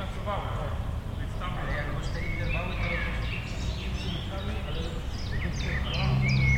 pracowały, tak. Więc tam... Ale jak masz te interwały, to ale